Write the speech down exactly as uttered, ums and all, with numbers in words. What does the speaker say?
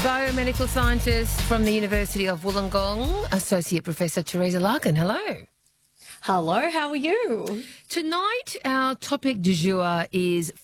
Biomedical scientist from the University of Wollongong, Associate Professor Teresa Larkin. Hello. Hello, how are you? Tonight, our topic du jour is